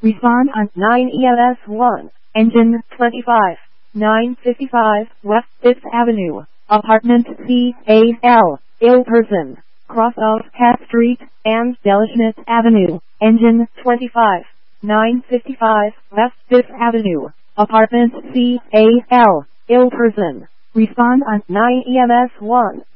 Respond on 9 EMS 1. Engine 25. 955 West 5th Avenue. Apartment C-A-L. Ill person. Cross of Cat Street and Delschmidt Avenue. Engine 25. 955 West 5th Avenue. Apartment C-A-L. Ill person. Respond on 9 EMS 1.